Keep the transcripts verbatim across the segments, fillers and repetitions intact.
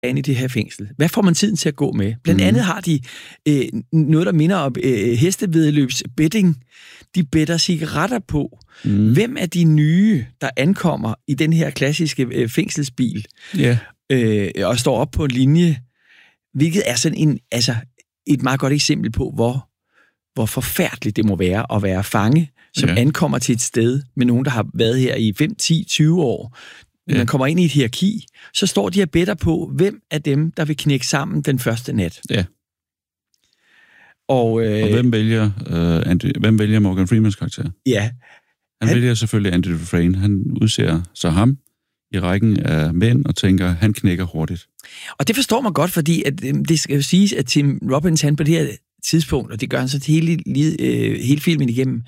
inde i det her fængsel. Hvad får man tiden til at gå med? Blandt mm. andet har de øh, noget, der minder om øh, hestevedløbs betting. De better cigaretter på. Mm. Hvem er de nye, der ankommer i den her klassiske øh, fængselsbil yeah. øh, og står op på en linje? Hvilket er sådan en, altså, et meget godt eksempel på, hvor, hvor forfærdeligt det må være at være fange, som yeah. ankommer til et sted med nogen, der har været her i fem, ti, tyve år. Man yeah. kommer ind i et hierarki, så står de her better på, hvem af dem, der vil knække sammen den første nat. Ja. Og, øh, og hvem vælger øh, Andy, hvem vælger Morgan Freemans karakter? Ja. Han, han vælger selvfølgelig Andy Dufresne. Han udser så ham i rækken af mænd og tænker, han knækker hurtigt. Og det forstår man godt, fordi at, øh, det skal jo siges, at Tim Robbins, han på det her tidspunkt, og det gør han så hele, øh, hele filmen igennem,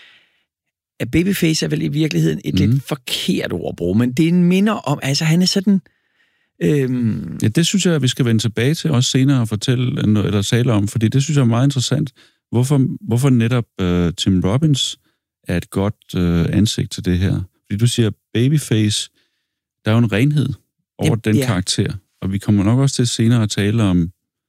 at babyface er vel i virkeligheden et mm. lidt forkert ord at bruge, men det minder om, altså han er sådan... Øhm... Ja, det synes jeg, at vi skal vende tilbage til også senere og fortælle, eller tale om, fordi det synes jeg er meget interessant. Hvorfor, hvorfor netop uh, Tim Robbins er et godt uh, ansigt til det her? Fordi du siger babyface, der er jo en renhed over Jamen, den ja. karakter, og vi kommer nok også til senere at tale om,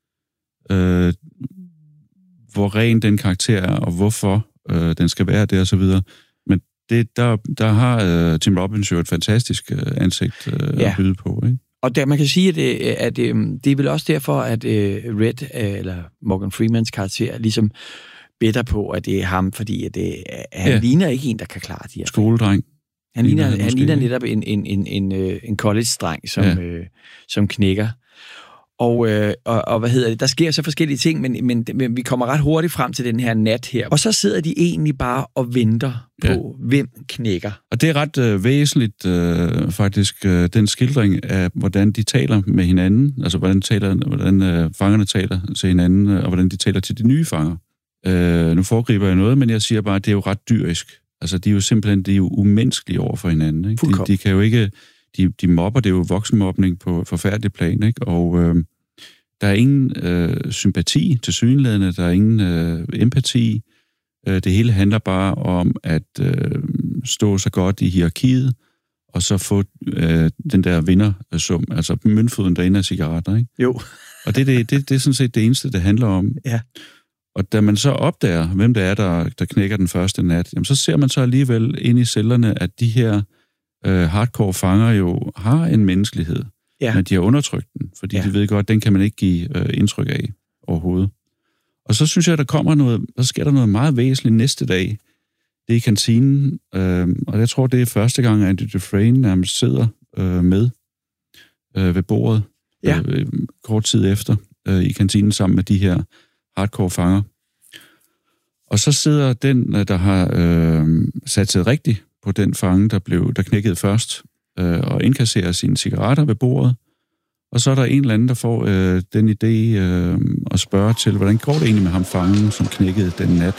uh, hvor ren den karakter er, og hvorfor uh, den skal være det, og så videre. Det, der, der har uh, Tim Robbins jo et fantastisk uh, ansigt uh, ja. at byde på, ikke? Og der, man kan sige, at, det, at det, det er vel også derfor, at uh, Red, uh, eller Morgan Freemans karakter, ligesom better på, at det er ham, fordi at det, han ja. ligner ikke en, der kan klare de her. Skoledreng. Han ligner, han, han ligner netop en, en, en, en, en college-dreng, som, ja. øh, som knækker. Og, øh, og, og hvad hedder det? Der sker så forskellige ting, men, men, men vi kommer ret hurtigt frem til den her nat her. Og så sidder de egentlig bare og venter på, ja. hvem knækker. Og det er ret øh, væsentligt, øh, faktisk, øh, den skildring af, hvordan de taler med hinanden, altså hvordan, taler, hvordan øh, fangerne taler til hinanden, og hvordan de taler til de nye fanger. Øh, nu foregriber jeg noget, men jeg siger bare, at det er jo ret dyrisk. Altså, de er jo simpelthen de er jo umenneskelige over for hinanden. Ikke? De, de kan jo ikke... De, de mobber, det er jo voksenmobning på forfærdelig plan, ikke? Og øh, der er ingen øh, sympati til synlædende, der er ingen øh, empati. Øh, det hele handler bare om at øh, stå så godt i hierarkiet, og så få øh, den der vindersum, altså møntfoden derinde af cigaretter, ikke? Jo. Og det, det, det, det er sådan set det eneste, det handler om. Ja. Og da man så opdager, hvem det er, der, der knækker den første nat, jamen, så ser man så alligevel ind i cellerne, at de her Uh, hardcore fanger jo har en menneskelighed, ja. men de har undertrykt den, fordi ja. de ved godt, at den kan man ikke give uh, indtryk af overhovedet. Og så synes jeg, at der kommer noget, der sker der noget meget væsentligt næste dag. Det er i kantinen, uh, og jeg tror, det er første gang, at Andy Dufresne nærmest sidder uh, med uh, ved bordet ja. uh, kort tid efter uh, i kantinen sammen med de her hardcore fanger. Og så sidder den, der har uh, sat sig rigtigt på den fange, der blev der knækkede først, øh, og indkasserer sine cigaretter ved bordet. Og så er der en eller anden, der får øh, den idé øh, at spørge til, hvordan går det egentlig med ham fangen, som knækkede den nat?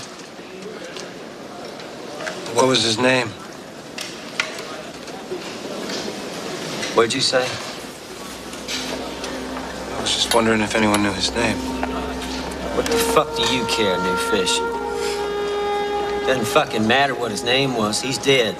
What was his name? What did you say? I was just wondering if anyone knew his name. What the fuck do you care, new fish? Doesn't fucking matter what his name was. He's dead.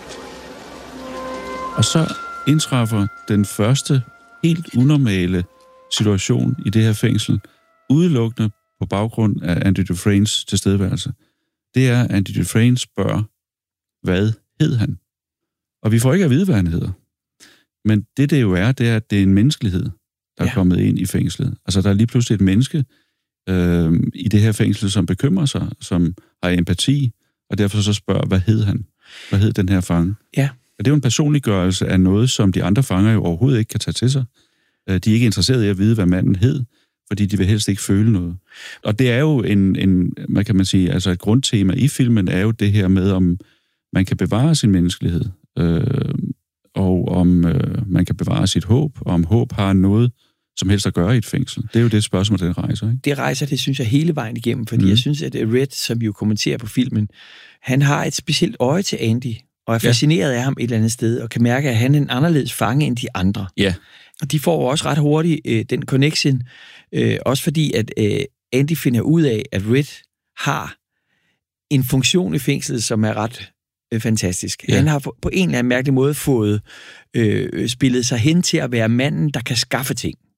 Og så indtræffer den første helt unormale situation i det her fængsel, udelukkende på baggrund af Andy Dufresnes tilstedeværelse. Det er, at Andy Dufresne spørger, hvad hed han? Og vi får ikke at vide, hvad han hedder. Men det, det jo er, det er, at det er en menneskelighed, der ja. er kommet ind i fængslet. Altså, der er lige pludselig et menneske øh, i det her fængsel, som bekymrer sig, som har empati, og derfor så spørger, hvad hed han? Hvad hed den her fange? Ja. Og det er jo en personliggørelse af noget, som de andre fanger jo overhovedet ikke kan tage til sig. De er ikke interesserede i at vide, hvad manden hed, fordi de vil helst ikke føle noget. Og det er jo en, en hvad kan man sige, altså et grundtema i filmen er jo det her med, om man kan bevare sin menneskelighed, øh, og om øh, man kan bevare sit håb, og om håb har noget som helst at gøre i et fængsel. Det er jo det spørgsmål, den rejser, ikke? Det rejser, det synes jeg, hele vejen igennem, fordi mm. jeg synes, at Red, som jo kommenterer på filmen, han har et specielt øje til Andy, og er fascineret ja. af ham et eller andet sted, og kan mærke, at han er en anderledes fange end de andre. Ja. Og de får også ret hurtigt øh, den connection, øh, også fordi, at øh, Andy finder ud af, at Red har en funktion i fængslet, som er ret øh, fantastisk. Ja. Han har på en eller anden mærkelig måde fået øh, spillet sig hen til at være manden, der kan skaffe ting.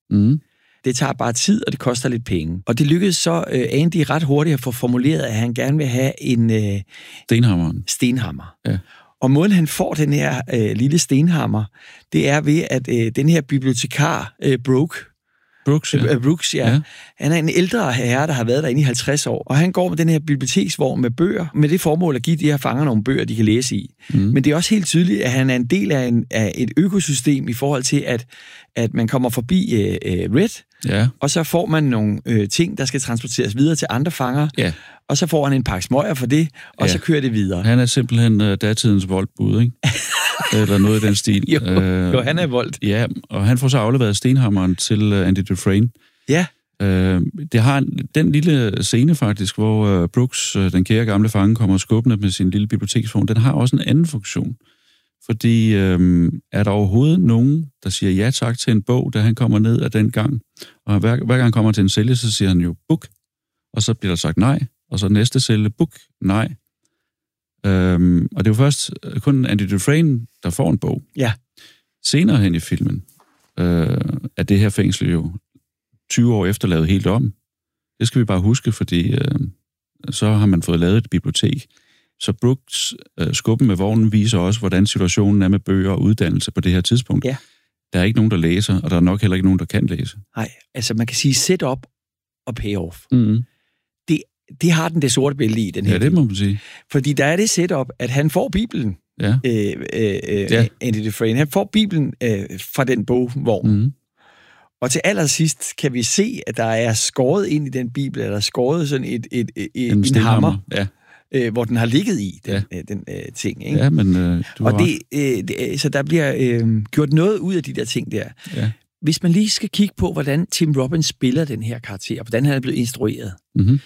Mm. Det tager bare tid, og det koster lidt penge. Og det lykkedes så øh, Andy ret hurtigt at få formuleret, at han gerne vil have en øh, stenhammeren. stenhammer. Ja. Og måden han får den her øh, lille stenhammer, det er ved, at øh, den her bibliotekar, øh, Brooke, Brooks, ja. Øh, Brooks, ja. ja. Han er en ældre herre, der har været derinde i halvtreds år, og han går med den her biblioteksvogn med bøger, med det formål at give de her fanger nogle bøger, de kan læse i. Mm. Men det er også helt tydeligt, at han er en del af, en, af et økosystem i forhold til, at, at man kommer forbi øh, øh, Red, ja. og så får man nogle øh, ting, der skal transporteres videre til andre fanger, ja. og så får han en pakke smøger for det, og ja. så kører det videre. Han er simpelthen uh, datidens voldbud, ikke? Eller noget i den stil. jo, uh, jo, han er vold. Ja, og han får så afleveret stenhammeren til uh, Andy Dufresne. Ja. Uh, det har en, den lille scene faktisk, hvor uh, Brooks, uh, den kære gamle fange, kommer skubbende med sin lille biblioteksvogn, den har også en anden funktion. Fordi uh, er der overhovedet nogen, der siger ja tak til en bog, da han kommer ned af den gang? Og hver, hver gang han kommer til en sælger, så siger han jo book, og så bliver der sagt nej. Og så næste celle, book, nej. Øhm, og det er jo først kun Andy Dufresne, der får en bog. Ja. Senere hen i filmen øh, er det her fængsel jo tyve år efter lavet helt om. Det skal vi bare huske, fordi øh, så har man fået lavet et bibliotek. Så Brooks øh, skubben med vognen viser også, hvordan situationen er med bøger og uddannelse på det her tidspunkt. Ja. Der er ikke nogen, der læser, og der er nok heller ikke nogen, der kan læse. Nej, altså man kan sige set-up og payoff. Mm-hmm. Det Det har den det sorte billede i, den her. Ja, det må man sige. Fordi der er det setup, at han får Bibelen, ja. øh, øh, ja. Andy Dufresne. Han får Bibelen øh, fra den bogvogn. Mm. Og til allersidst kan vi se, at der er skåret ind i den Bibel, eller skåret sådan et, et, et, et, en, en hammer, ja. øh, hvor den har ligget i, den, ja. øh, den øh, ting. Ikke? Ja, men øh, du Og det, øh, det, så der bliver øh, gjort noget ud af de der ting der. Ja. Hvis man lige skal kigge på, hvordan Tim Robbins spiller den her karakter, hvordan han er blevet instrueret, mm-hmm.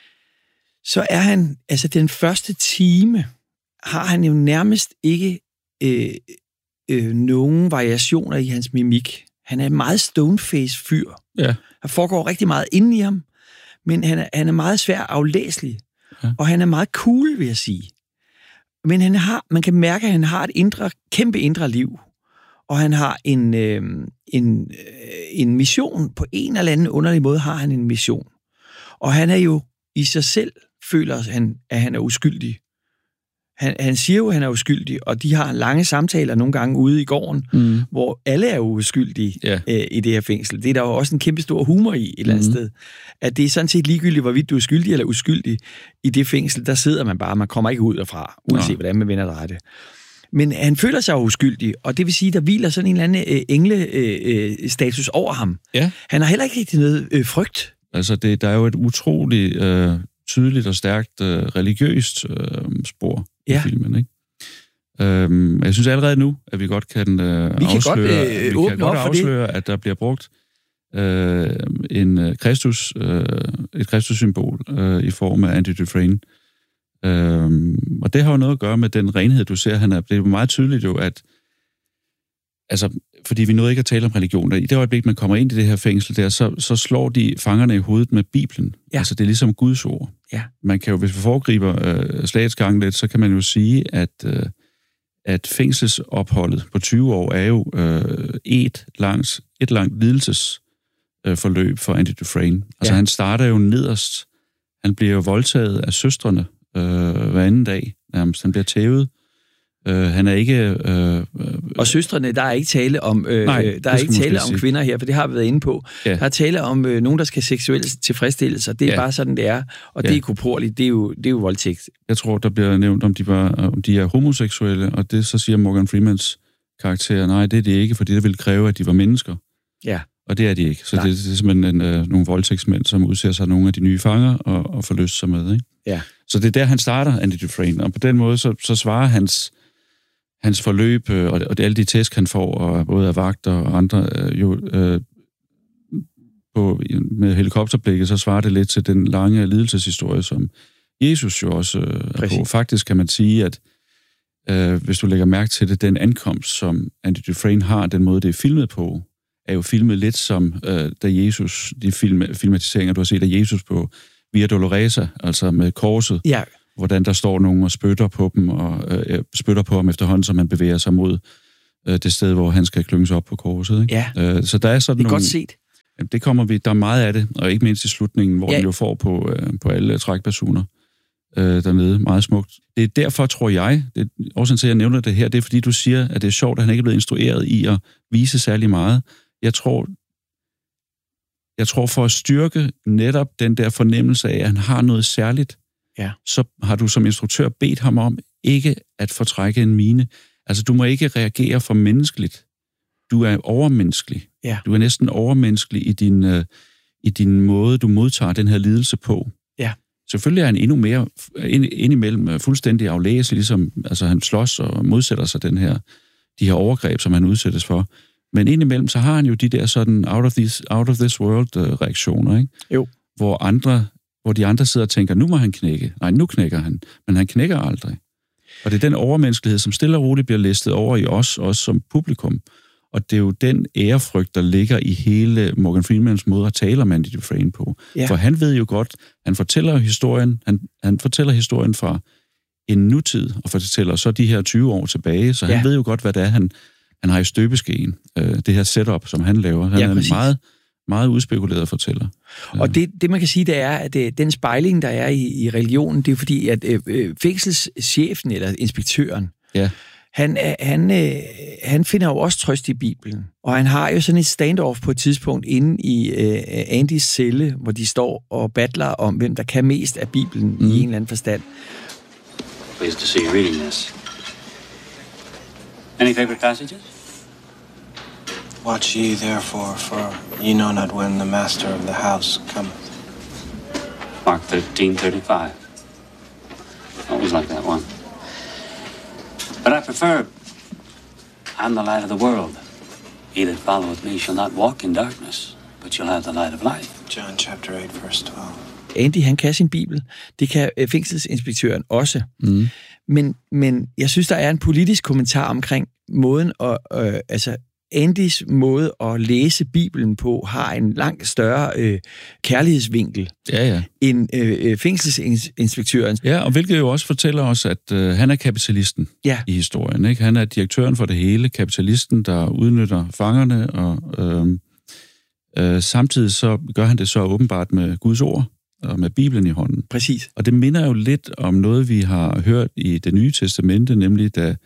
så er han, altså den første time, har han jo nærmest ikke øh, øh, nogen variationer i hans mimik. Han er en meget stoneface fyr. Ja. Der foregår rigtig meget inde i ham, men han er, han er meget svær aflæselig. Ja. Og han er meget cool, vil jeg sige. Men han har, man kan mærke, at han har et indre, kæmpe indre liv. Og han har en, øh, en, øh, en mission. På en eller anden underlig måde har han en mission. Og han er jo i sig selv føler han, at han er uskyldig. Han, han siger jo, at han er uskyldig, og de har lange samtaler nogle gange ude i gården, mm. hvor alle er uskyldige yeah. øh, i det her fængsel. Det er der jo også en kæmpe stor humor i et eller andet mm. sted. At det er sådan set ligegyldigt, hvorvidt du er skyldig eller uskyldig i det fængsel. Der sidder man bare, man kommer ikke ud derfra, uanset no. hvordan man vender det rette. Men han føler sig uskyldig, og det vil sige, der hviler sådan en eller anden øh, engle-status øh, over ham. Yeah. Han har heller ikke rigtig noget øh, frygt. Altså, det, der er jo et utroligt øh, tydeligt og stærkt øh, religiøst øh, spor ja. i filmen, ikke? Øhm, jeg synes allerede nu, at vi godt kan øh, vi kan afsløre, godt, øh, vi kan godt afsløre at der bliver brugt øh, en Kristus, øh, et Kristus-symbol øh, i form af Andy Dufresne. Øhm, og det har jo noget at gøre med den renhed, du ser, han er. Det er jo meget tydeligt jo, at altså, fordi vi nåede ikke at tale om religion. I det øjeblik, man kommer ind i det her fængsel der, så, så slår de fangerne i hovedet med Bibelen. Ja. Altså, det er ligesom Guds ord. Ja. Man kan jo, hvis vi foregriber øh, slagets gang lidt, så kan man jo sige, at, øh, at fængselsopholdet på tyve år er jo øh, et, langs, et langt lidelsesforløb øh, for Andy Dufresne. Altså, ja. Han starter jo nederst. Han bliver jo voldtaget af søstrene øh, hver anden dag, nærmest. Han bliver tævet. Uh, han er ikke... Uh, uh, og søstrene, der er ikke tale om, øh, nej, der er ikke tale om kvinder her, for det har vi været inde på. Ja. Der er tale om øh, nogen, der skal seksuelle tilfredsstillelse, det er ja. bare sådan, det er. Og ja. det er korporligt, det er jo, det er jo voldtægt. Jeg tror, der bliver nævnt, om de, var, om de er homoseksuelle, og det så siger Morgan Freemans karakter, nej, det er det ikke, fordi det ville kræve, at de var mennesker. Ja. Og det er de ikke. Så det, det er simpelthen en, uh, nogle voldtægtsmænd, som udser sig nogle af de nye fanger og, og får lyst sig med. Ikke? Ja. Så det er der, han starter, Andy Dufresne, og på den måde, så, så svarer hans... hans forløb, og, og det, alle de tæsk, han får, og både af vagter og andre, øh, jo, øh, på, med helikopterblikket, så svarer det lidt til den lange lidelseshistorie, som Jesus jo også øh, er på. Faktisk kan man sige, at øh, hvis du lægger mærke til det, den ankomst, som Andy Dufresne har, den måde, det er filmet på, er jo filmet lidt som, øh, da Jesus, de film, filmatiseringer, du har set af Jesus på Via Dolorosa, altså med korset, ja. hvordan der står nogen og spytter på dem, og øh, spytter på ham efterhånden, så man bevæger sig mod øh, det sted, hvor han skal klynges op på korset. Ikke? Ja, øh, så der er sådan det er nogle, godt set. Jamen, det kommer vi, der er meget af det, og ikke mindst i slutningen, hvor ja. den jo får på, øh, på alle trækpersoner øh, dernede. Meget smukt. Det er derfor, tror jeg, det er også til, at jeg nævner det her, det er fordi, du siger, at det er sjovt, at han ikke er blevet instrueret i at vise særlig meget. Jeg tror, jeg tror for at styrke netop den der fornemmelse af, at han har noget særligt, ja. så har du som instruktør bedt ham om ikke at fortrække en mine. Altså, du må ikke reagere for menneskeligt. Du er overmenneskelig. Ja. Du er næsten overmenneskelig i din, uh, i din måde, du modtager den her lidelse på. Ja. Selvfølgelig er han endnu mere, ind, indimellem fuldstændig aflæselig, ligesom altså, han slås og modsætter sig den her, de her overgreb, som han udsættes for. Men indimellem, så har han jo de der sådan out of this, out of this world uh, reaktioner, ikke? Jo. Hvor, andre, hvor de andre sidder og tænker, nu må han knække. Nej, nu knækker han. Men han knækker aldrig. Og det er den overmenneskelighed, som stille og roligt bliver listet over i os, også som publikum. Og det er jo den ærefrygt, der ligger i hele Morgan Freemans måde at tale om Andy Dufresne på. Ja. For han ved jo godt, han fortæller historien, han, han fortæller historien fra en nutid, og fortæller så de her tyve år tilbage, så ja. han ved jo godt, hvad det er, han, han har i støbeskeen. Øh, det her setup, som han laver. Han ja, er en meget, meget udspekuleret fortæller. Og det, det, man kan sige, det er, at det, den spejling, der er i, i religionen, det er fordi, at øh, fængselschefen eller inspektøren, ja. Han, han, han finder jo også trøst i Bibelen, og han har jo sådan et standoff på et tidspunkt inde i uh, Andys celle, hvor de står og battler om, hvem der kan mest af Bibelen mm. i en eller anden forstand. Pleased to see you reading this. Any favorite passages? Watch ye therefore, for ye know not when the master of the house cometh. Mark thirteen thirty-five. Always like that one. But I prefer, I'm the light of the world. He that followeth me shall not walk in darkness, but shall have the light of life. John chapter eight, verse twelve. Andy, han kan sin Bibel. Det kan fængselsinspektøren også. Mm. Men, men jeg synes, der er en politisk kommentar omkring måden, at, øh, altså Andys måde at læse Bibelen på har en langt større øh, kærlighedsvinkel ja, ja. end øh, fængselsinspektøren. Ja, og hvilket jo også fortæller os, at øh, han er kapitalisten ja. i historien. Ikke? Han er direktøren for det hele, kapitalisten, der udnytter fangerne, og øh, øh, samtidig så gør han det så åbenbart med Guds ord og med Bibelen i hånden. Præcis. Og det minder jo lidt om noget, vi har hørt i Det Nye Testamente, nemlig da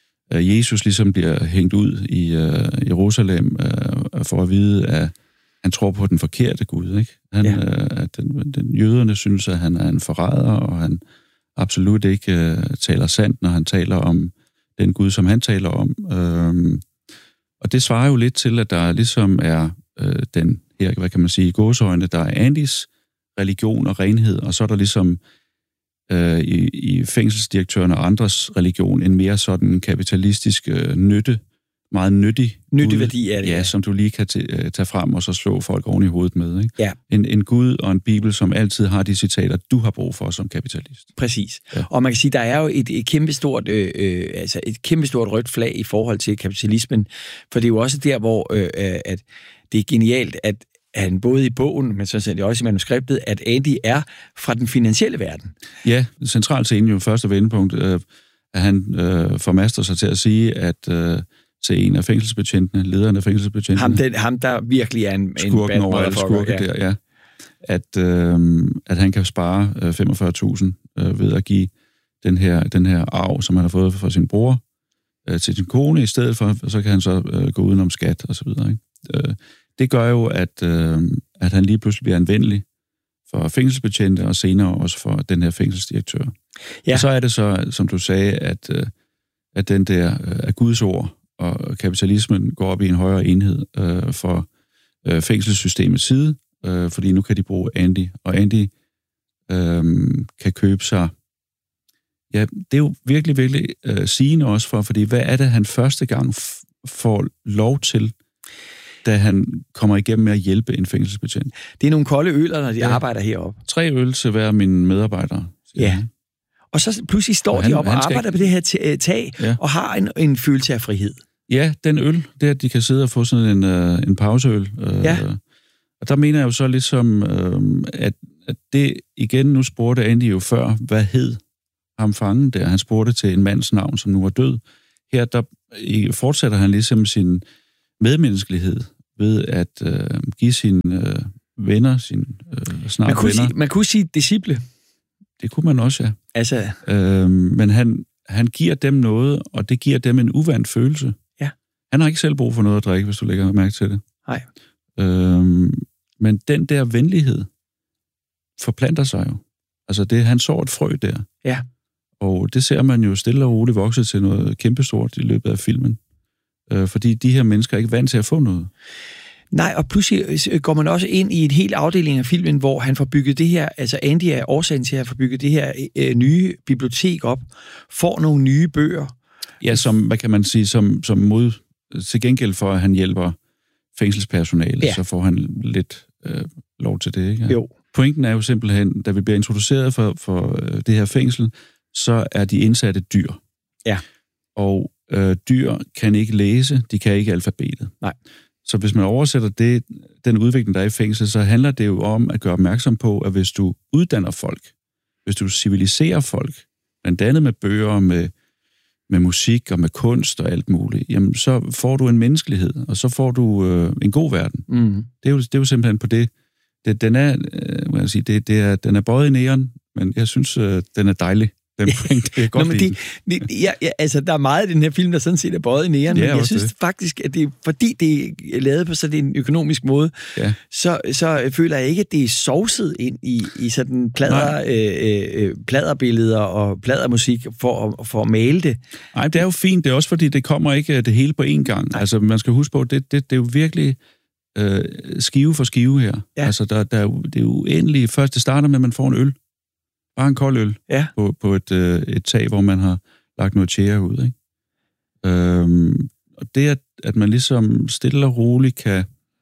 Jesus ligesom bliver hængt ud i uh, Jerusalem uh, for at vide, at han tror på den forkerte Gud. Ikke? Han, ja. uh, at den, den, jøderne synes, at han er en forræder, og han absolut ikke uh, taler sandt, når han taler om den Gud, som han taler om. Uh, og det svarer jo lidt til, at der ligesom er uh, den her, hvad kan man sige, i gåseøjne, der er Andys religion og renhed, og så er der ligesom øh, i, i fængselsdirektøren og andres religion en mere sådan kapitalistisk øh, nytte, meget nyttig nytteværdi er det. Ja, som du lige kan t- tage frem og så slå folk oven i hovedet med. Ikke? Ja. En, en Gud og en Bibel, som altid har de citater, du har brug for som kapitalist. Præcis. Ja. Og man kan sige, der er jo et, et kæmpestort øh, øh, altså et kæmpestort rødt flag i forhold til kapitalismen, for det er jo også der, hvor øh, at det er genialt, at han både i bogen, men så er det også i manuskriptet, at Andy er fra den finansielle verden. Ja, centralt scene jo første vendepunkt, øh, at han øh, formaster sig til at sige, at øh, til en af fængselsbetjentene, lederen af fængselsbetjentene, ham, den, ham der virkelig er en, skurken en over alle skurke ja. der, ja, at, øh, at han kan spare øh, femogfyrre tusind øh, ved at give den her, den her arv, som han har fået fra sin bror, øh, til sin kone i stedet for, og så kan han så øh, gå udenom skat og så videre, ikke? Øh, Det gør jo, at, øh, at han lige pludselig bliver anvendelig for fængselsbetjente, og senere også for den her fængselsdirektør. Ja. Og så er det så, som du sagde, at, øh, at den der øh, af Guds ord og kapitalismen går op i en højere enhed øh, for øh, fængselssystemets side, øh, fordi nu kan de bruge Andy, og Andy øh, kan købe sig. Ja, det er jo virkelig, virkelig øh, sigende også for, fordi hvad er det, han første gang f- får lov til, da han kommer igennem med at hjælpe en fængselsbetjent? Det er nogle kolde øler, når de ja. arbejder heroppe. Tre øl til hver mine medarbejdere. Ja. Han. Og så pludselig står og han, de op og arbejder på det her t- tag, ja. og har en, en følelse af frihed. Ja, den øl, det er, at de kan sidde og få sådan en, uh, en pauseøl. Uh, ja. Og der mener jeg jo så ligesom, uh, at, at det igen, nu spurgte Andy jo før, hvad hed ham fangen der? Han spurgte til en mands navn, som nu var død. Her der fortsætter han ligesom sin medmenneskelighed, ved at øh, give sine øh, venner, sine øh, snart man kunne venner... Sige, man kunne sige disciple. Det kunne man også, ja. Altså... Øh, men han, han giver dem noget, og det giver dem en uvandt følelse. Ja. Han har ikke selv brug for noget at drikke, hvis du lægger mærke til det. Nej. Øh, men den der venlighed forplanter sig jo. Altså, det, han så et frø der. Ja. Og det ser man jo stille og roligt vokse til noget kæmpestort i løbet af filmen. Øh, fordi de her mennesker er ikke vant til at få noget. Nej, og pludselig går man også ind i en hel afdeling af filmen, hvor han får bygget det her, altså Andy er årsagen til at få bygget det her øh, nye bibliotek op, får nogle nye bøger. Ja, som, hvad kan man sige, som, som mod, til gengæld for, at han hjælper fængselspersonale, ja. Så får han lidt øh, lov til det, ikke? Ja. Jo. Pointen er jo simpelthen, da vi bliver introduceret for, for øh, det her fængsel, så er de indsatte dyr. Ja. Og øh, dyr kan ikke læse, de kan ikke alfabetet. Nej. Så hvis man oversætter det, den udvikling, der er i fængsel, så handler det jo om at gøre opmærksom på, at hvis du uddanner folk, hvis du civiliserer folk, blandt andet med bøger, med, med musik og med kunst og alt muligt, jamen så får du en menneskelighed, og så får du øh, en god verden. Mm. Det, er jo, det er jo simpelthen på det. det den, er, øh, må jeg sige, det, det er, den er bøjet i næren, men jeg synes, øh, den er dejlig. Den point, det er godt. Nå, men de, de, ja, ja, altså, der er meget i den her film, der sådan set er bøjet i næren, ja, men jeg synes det. faktisk, at det, fordi det er lavet på sådan en økonomisk måde, ja. så, så føler jeg ikke, at det er sovset ind i, i sådan plader, øh, øh, pladerbilleder og pladermusik for, for at male det. Nej, det er jo fint. Det er også, fordi det kommer ikke det hele på én gang. Nej. Altså, man skal huske på, det, det, det er jo virkelig øh, skive for skive her. Ja. Altså, der, der, det er jo uendeligt. Først det starter med, at man får en øl. Bare en kold øl ja. på, på et, øh, et tag, hvor man har lagt noget tjære ud. Ikke? Øhm, og det, at, at man ligesom stille og roligt kan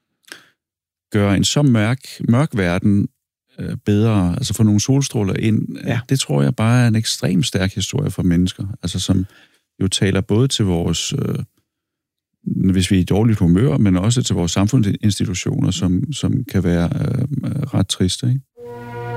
gøre en så mørk, mørk verden øh, bedre, altså få nogle solstråler ind, ja. det tror jeg bare er en ekstremt stærk historie for mennesker, altså som jo taler både til vores, øh, hvis vi er i dårligt humør, men også til vores samfundsinstitutioner, som, som kan være øh, ret triste, ikke?